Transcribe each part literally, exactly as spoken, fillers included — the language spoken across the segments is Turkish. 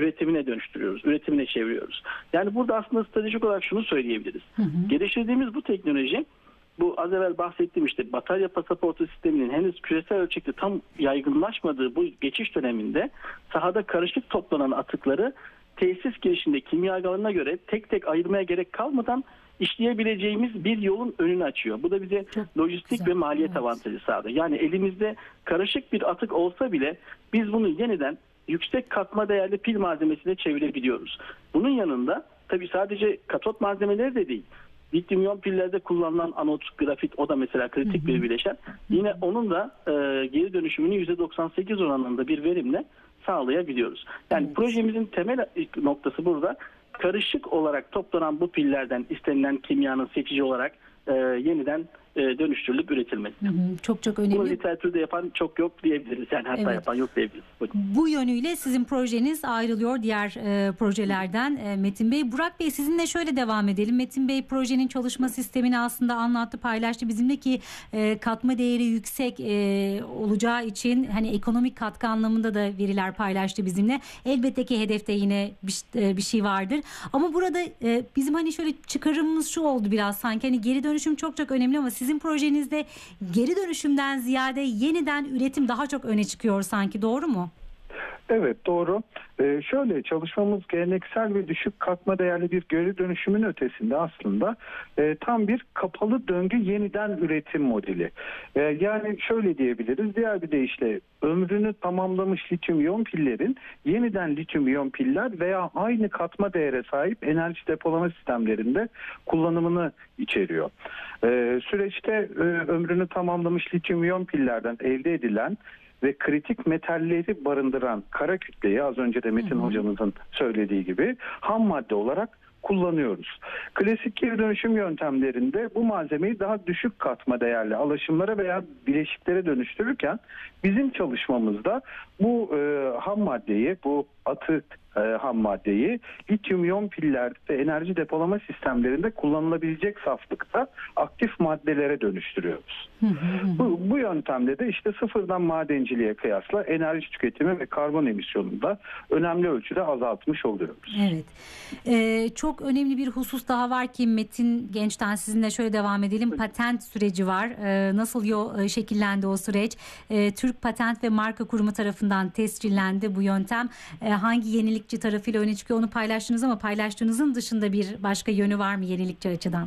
üretimine dönüştürüyoruz, üretimine çeviriyoruz. Yani burada aslında stratejik olarak şunu söyleyebiliriz. Hı hı. Geliştirdiğimiz bu teknoloji, bu az evvel bahsettiğim işte batarya pasaportu sisteminin henüz küresel ölçekte tam yaygınlaşmadığı bu geçiş döneminde sahada karışık toplanan atıkları tesis girişinde kimyagerlerine göre tek tek ayırmaya gerek kalmadan işleyebileceğimiz bir yolun önünü açıyor. Bu da bize çok lojistik güzel ve maliyet evet. avantajı sağlıyor. Yani elimizde karışık bir atık olsa bile biz bunu yeniden yüksek katma değerli pil malzemesine çevirebiliyoruz. Bunun yanında tabii sadece katot malzemeleri de değil. Lityum iyon pillerde kullanılan anot, grafit, o da mesela kritik hı hı. bir bileşen. Yine onun da e, geri dönüşümünü yüzde doksan sekiz oranında bir verimle sağlayabiliyoruz. Yani evet. projemizin temel noktası burada karışık olarak toplanan bu pillerden istenilen kimyanın seçici olarak e, yeniden e, dönüştürülüp üretilmesi. Hı hı, çok çok önemli. Bunu literatürde yapan çok yok diyebiliriz. Yani hatta evet. yapan yok diyebiliriz. Buyurun. Bu yönüyle sizin projeniz ayrılıyor diğer e, projelerden e, Metin Bey. Burak Bey, sizinle şöyle devam edelim. Metin Bey projenin çalışma sistemini aslında anlattı, paylaştı bizimle ki e, katma değeri yüksek e, olacağı için hani ekonomik katkı anlamında da veriler paylaştı bizimle. Elbette ki hedefte yine bir, e, bir şey vardır. Ama burada e, bizim hani şöyle çıkarımımız şu oldu biraz sanki hani geri dönüşüm çok çok önemli ama sizin projenizde geri dönüşümden ziyade yeniden üretim daha çok öne çıkıyor sanki, doğru mu? Evet, doğru. Ee, şöyle çalışmamız geleneksel ve düşük katma değerli bir geri dönüşümün ötesinde aslında e, tam bir kapalı döngü yeniden üretim modeli. E, yani şöyle diyebiliriz, diğer bir deyişle ömrünü tamamlamış lityum iyon pillerin yeniden lityum iyon piller veya aynı katma değere sahip enerji depolama sistemlerinde kullanımını içeriyor. E, süreçte e, ömrünü tamamlamış lityum iyon pillerden elde edilen ve kritik metalleri barındıran kara kütleyi az önce de Metin hı hı. hocamızın söylediği gibi ham madde olarak kullanıyoruz. Klasik geri dönüşüm yöntemlerinde bu malzemeyi daha düşük katma değerli alaşımlara veya bileşiklere dönüştürürken bizim çalışmamızda bu e, ham maddeyi, bu atık e, ham maddeyi lityum iyon piller ve enerji depolama sistemlerinde kullanılabilecek saflıkta aktif maddelere dönüştürüyoruz. bu, bu yöntemde de işte sıfırdan madenciliğe kıyasla enerji tüketimi ve karbon emisyonunu da önemli ölçüde azaltmış oluyoruz. Evet. Ee, çok önemli bir husus daha var ki Metin Genç'ten sizinle şöyle devam edelim. Patent süreci var. Ee, nasıl yo, şekillendi o süreç? Ee, Türk Patent ve Marka Kurumu tarafından tescillendi bu yöntem. Ee, hangi yenilikçi tarafıyla öne çıkıyor onu paylaştınız ama paylaştığınızın dışında bir başka yönü var mı yenilikçi açıdan?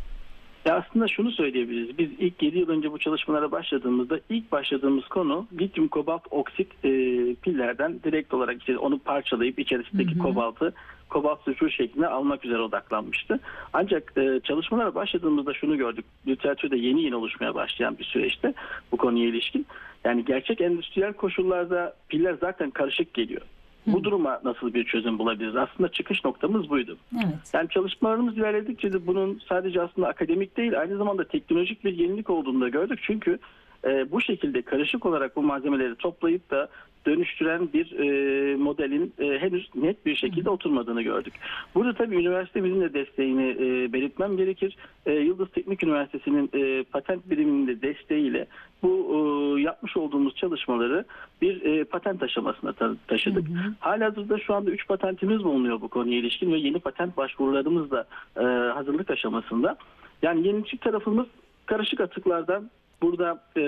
Ya aslında şunu söyleyebiliriz. Biz ilk yedi yıl önce bu çalışmalara başladığımızda ilk başladığımız konu lityum kobalt oksit e, pillerden direkt olarak işte onu parçalayıp içerisindeki hı hı. kobaltı kobalt sülfür şeklinde almak üzere odaklanmıştı. Ancak e, çalışmalara başladığımızda şunu gördük. Literatürde yeni yeni oluşmaya başlayan bir süreçte bu konuya ilişkin. Yani gerçek endüstriyel koşullarda piller zaten karışık geliyor. Bu duruma nasıl bir çözüm bulabiliriz? Aslında çıkış noktamız buydu. Evet. Yani çalışmalarımız ilerledikçe de bunun sadece aslında akademik değil, aynı zamanda teknolojik bir yenilik olduğunu da gördük. Çünkü e, bu şekilde karışık olarak bu malzemeleri toplayıp da dönüştüren bir e, modelin e, henüz net bir şekilde oturmadığını gördük. Burada tabii üniversitemizin de desteğini e, belirtmem gerekir. E, Yıldız Teknik Üniversitesi'nin e, patent biriminin de desteğiyle bu e, yapmış olduğumuz çalışmaları bir e, patent aşamasına ta- taşıdık. Hı hı. Halihazırda şu anda üç patentimiz bulunuyor bu konuya ilişkin ve yeni patent başvurularımız da e, hazırlık aşamasında. Yani yenilikçi tarafımız karışık atıklardan burada e,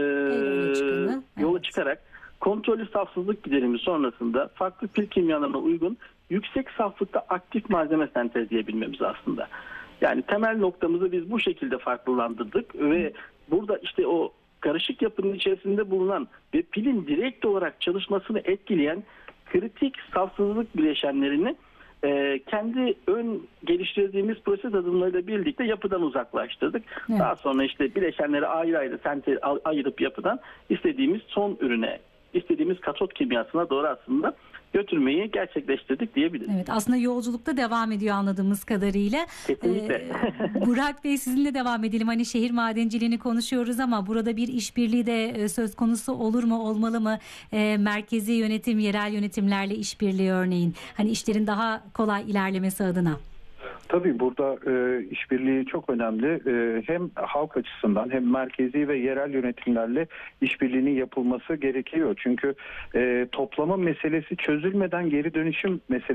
yola evet. çıkarak kontrollü safsızlık giderimi sonrasında farklı pil kimyalarına uygun yüksek saflıkta aktif malzeme sentezleyebilmemiz aslında. Yani temel noktamızı biz bu şekilde farklılandırdık ve burada işte o karışık yapının içerisinde bulunan ve pilin direkt olarak çalışmasını etkileyen kritik safsızlık bileşenlerini e, kendi ön geliştirdiğimiz proses adımlarıyla birlikte yapıdan uzaklaştırdık. Evet. Daha sonra işte bileşenleri ayrı ayrı sentez ayırıp yapıdan istediğimiz son ürüne, istediğimiz katot kimyasına doğru aslında götürmeyi gerçekleştirdik diyebiliriz. Evet, aslında yolculukta devam ediyor anladığımız kadarıyla. Kesinlikle. Ee, Burak Bey, sizinle devam edelim. Hani şehir madenciliğini konuşuyoruz ama burada bir işbirliği de söz konusu olur mu, olmalı mı? Ee, merkezi yönetim, yerel yönetimlerle işbirliği örneğin. Hani işlerin daha kolay ilerlemesi adına. Tabii burada e, işbirliği çok önemli. E, hem halk açısından hem merkezi ve yerel yönetimlerle işbirliğinin yapılması gerekiyor. Çünkü e, toplama meselesi çözülmeden geri dönüşüm meselesi